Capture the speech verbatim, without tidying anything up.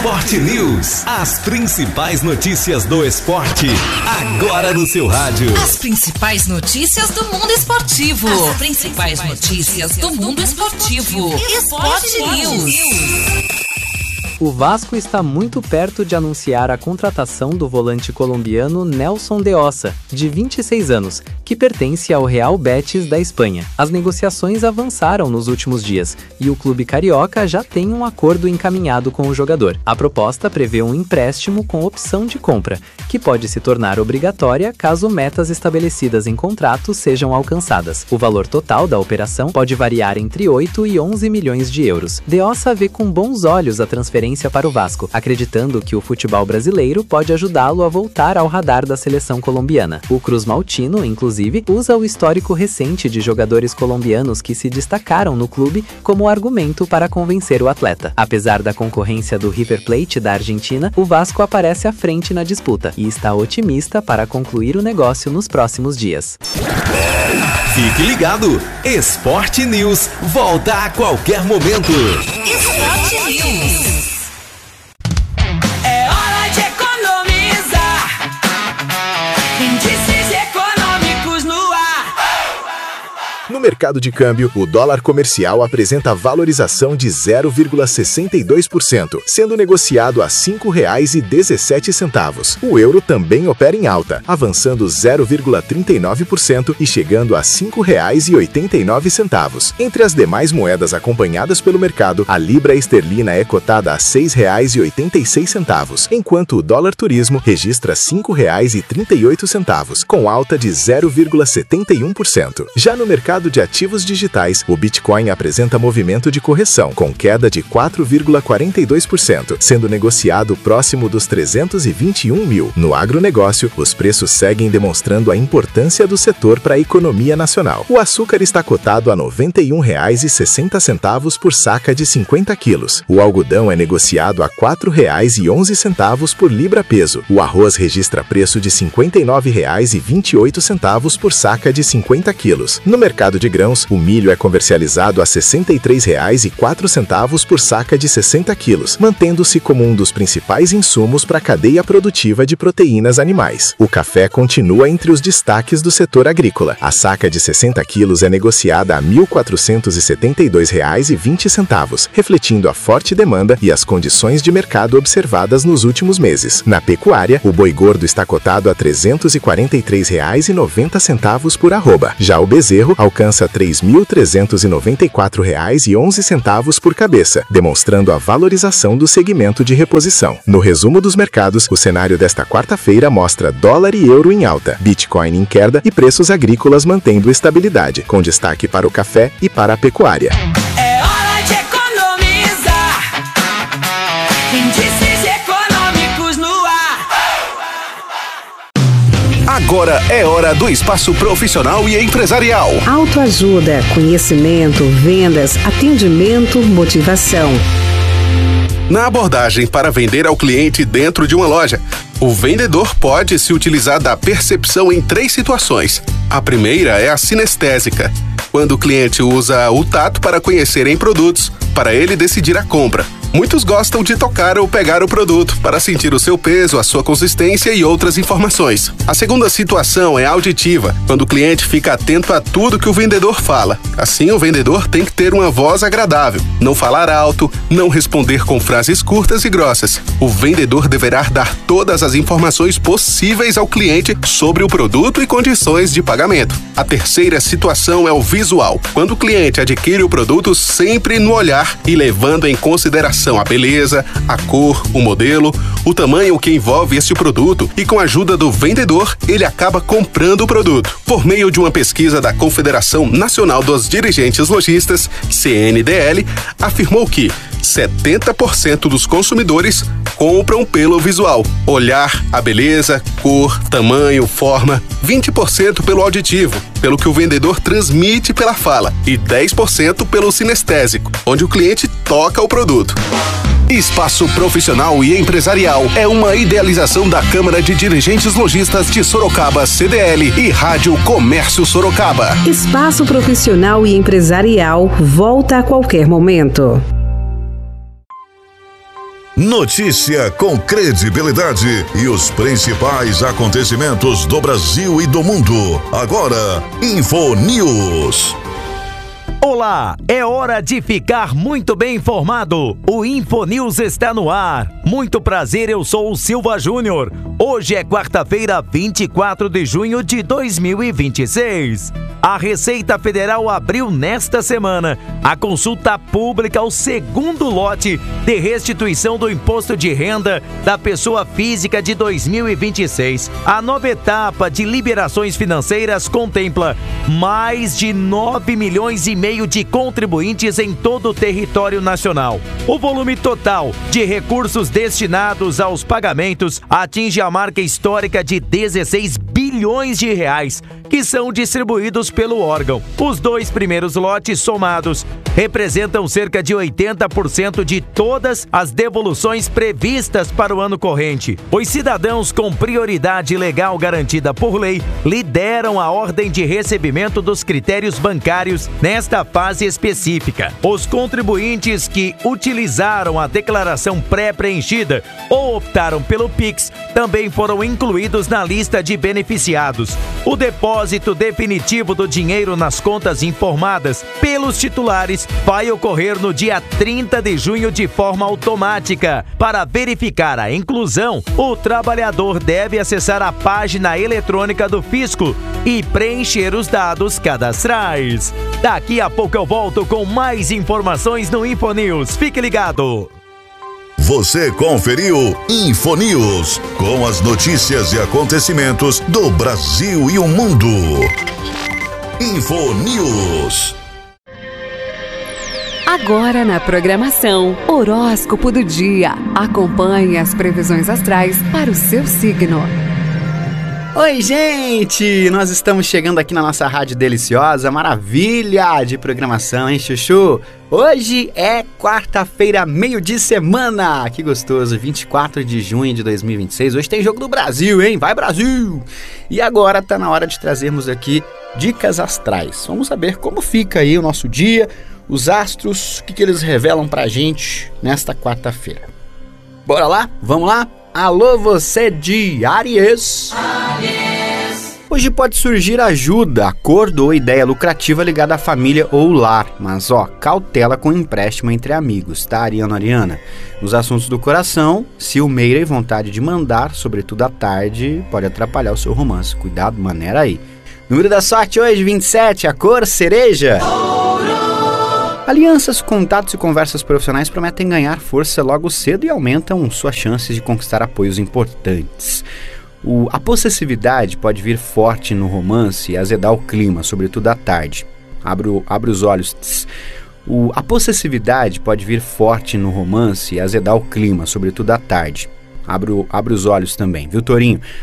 Esporte News. As principais notícias do esporte, agora no seu rádio. As principais notícias do mundo esportivo. As principais notícias do mundo esportivo. Esporte News. O Vasco está muito perto de anunciar a contratação do volante colombiano Nelson de Ossa, de vinte e seis anos, que pertence ao Real Betis da Espanha. As negociações avançaram nos últimos dias e o clube carioca já tem um acordo encaminhado com o jogador. A proposta prevê um empréstimo com opção de compra, que pode se tornar obrigatória caso metas estabelecidas em contrato sejam alcançadas. O valor total da operação pode variar entre oito e onze milhões de euros. De Ossa vê com bons olhos a transferência para o Vasco, acreditando que o futebol brasileiro pode ajudá-lo a voltar ao radar da seleção colombiana. O Cruz Maltino, inclusive, usa o histórico recente de jogadores colombianos que se destacaram no clube como argumento para convencer o atleta. Apesar da concorrência do River Plate da Argentina, o Vasco aparece à frente na disputa e está otimista para concluir o negócio nos próximos dias. Fique ligado! Esporte News volta a qualquer momento. Esporte News. No mercado de câmbio, o dólar comercial apresenta valorização de zero vírgula sessenta e dois por cento, sendo negociado a cinco reais e dezessete centavos. O euro também opera em alta, avançando zero vírgula trinta e nove por cento e chegando a cinco reais e oitenta e nove centavos. Entre as demais moedas acompanhadas pelo mercado, a libra esterlina é cotada a seis reais e oitenta e seis centavos, enquanto o dólar turismo registra cinco reais e trinta e oito centavos, com alta de zero vírgula setenta e um por cento. Já no mercado de ativos digitais, o Bitcoin apresenta movimento de correção, com queda de quatro vírgula quarenta e dois por cento, sendo negociado próximo dos trezentos e vinte e um mil. No agronegócio, os preços seguem demonstrando a importância do setor para a economia nacional. O açúcar está cotado a noventa e um reais e sessenta centavos por saca de cinquenta quilos. O algodão é negociado a quatro reais e onze centavos por libra-peso. O arroz registra preço de cinquenta e nove reais e vinte e oito centavos por saca de cinquenta quilos. No mercado de grãos, o milho é comercializado a sessenta e três reais e quatro centavos por saca de sessenta quilos, mantendo-se como um dos principais insumos para a cadeia produtiva de proteínas animais. O café continua entre os destaques do setor agrícola. A saca de sessenta quilos é negociada a mil quatrocentos e setenta e dois reais e vinte centavos, refletindo a forte demanda e as condições de mercado observadas nos últimos meses. Na pecuária, o boi gordo está cotado a trezentos e quarenta e três reais e noventa centavos por arroba. Já o bezerro alcança três mil trezentos e noventa e quatro reais e onze centavos por cabeça, demonstrando a valorização do segmento de reposição. No resumo dos mercados, o cenário desta quarta-feira mostra dólar e euro em alta, Bitcoin em queda e preços agrícolas mantendo estabilidade, com destaque para o café e para a pecuária. É hora de economizar. Índices econômicos no ar. Agora é hora do espaço profissional e empresarial. Autoajuda, conhecimento, vendas, atendimento, motivação. Na abordagem para vender ao cliente dentro de uma loja, o vendedor pode se utilizar da percepção em três situações. A primeira é a sinestésica, quando o cliente usa o tato para conhecer em produtos, para ele decidir a compra. Muitos gostam de tocar ou pegar o produto para sentir o seu peso, a sua consistência e outras informações. A segunda situação é auditiva, quando o cliente fica atento a tudo que o vendedor fala. Assim, o vendedor tem que ter uma voz agradável, não falar alto, não responder com frases curtas e grossas. O vendedor deverá dar todas as informações possíveis ao cliente sobre o produto e condições de pagamento. A terceira situação é o visual, quando o cliente adquire o produto sempre no olhar e levando em consideração a beleza, a cor, o modelo, o tamanho que envolve esse produto e com a ajuda do vendedor, ele acaba comprando o produto. Por meio de uma pesquisa da Confederação Nacional dos Dirigentes Lojistas, C N D L, afirmou que setenta por cento dos consumidores compram pelo visual. Olhar a beleza, cor, tamanho, forma. vinte por cento pelo auditivo, pelo que o vendedor transmite pela fala. E dez por cento pelo sinestésico, onde o cliente toca o produto. Espaço Profissional e Empresarial é uma idealização da Câmara de Dirigentes Lojistas de Sorocaba, C D L, e Rádio Comércio Sorocaba. Espaço Profissional e Empresarial volta a qualquer momento. Notícia com credibilidade e os principais acontecimentos do Brasil e do mundo. Agora, InfoNews. Olá, é hora de ficar muito bem informado. O InfoNews está no ar. Muito prazer, eu sou o Silva Júnior. Hoje é quarta-feira, vinte e quatro de junho de dois mil e vinte e seis. A Receita Federal abriu nesta semana a consulta pública ao segundo lote de restituição do imposto de renda da pessoa física de dois mil e vinte e seis. A nova etapa de liberações financeiras contempla mais de nove milhões e meio de contribuintes em todo o território nacional. O volume total de recursos destinados aos pagamentos atinge a marca histórica de dezesseis bilhões de reais, que são distribuídos pelo órgão. Os dois primeiros lotes somados representam cerca de oitenta por cento de todas as devoluções previstas para o ano corrente. Os cidadãos com prioridade legal garantida por lei lideram a ordem de recebimento dos critérios bancários nesta fase específica. Os contribuintes que utilizaram a declaração pré-preenchida ou optaram pelo Pix também foram incluídos na lista de beneficiados. O depósito definitivo do dinheiro nas contas informadas pelos titulares vai ocorrer no dia trinta de junho de forma automática. Para verificar a inclusão, o trabalhador deve acessar a página eletrônica do Fisco e preencher os dados cadastrais. Daqui a pouco eu volto com mais informações no InfoNews. Fique ligado! Você conferiu InfoNews, com as notícias e acontecimentos do Brasil e o mundo. InfoNews. Agora na programação, horóscopo do dia. Acompanhe as previsões astrais para o seu signo. Oi, gente! Nós estamos chegando aqui na nossa rádio deliciosa, maravilha de programação, hein, Chuchu? Hoje é quarta-feira, meio de semana, que gostoso, vinte e quatro de junho de dois mil e vinte e seis. Hoje tem Jogo do Brasil, hein? Vai, Brasil! E agora tá na hora de trazermos aqui dicas astrais. Vamos saber como fica aí o nosso dia, os astros, o que, que eles revelam pra gente nesta quarta-feira. Bora lá? Vamos lá? Alô, você de Áries. Áries. Hoje pode surgir ajuda, acordo ou ideia lucrativa ligada à família ou lar. Mas, ó, cautela com empréstimo entre amigos, tá, Ariano, Ariana? Nos assuntos do coração, ciumeira e vontade de mandar, sobretudo à tarde, pode atrapalhar o seu romance. Cuidado, maneira aí. Número da sorte hoje, vinte e sete, a cor cereja. Alianças, contatos e conversas profissionais prometem ganhar força logo cedo e aumentam suas chances de conquistar apoios importantes. O, a possessividade pode vir forte no romance e azedar o clima, sobretudo à tarde. Abre, o, abre os olhos. Tss. O, a possessividade pode vir forte no romance e azedar o clima, sobretudo à tarde. Abre, o, abre os olhos também, viu, Tourinho?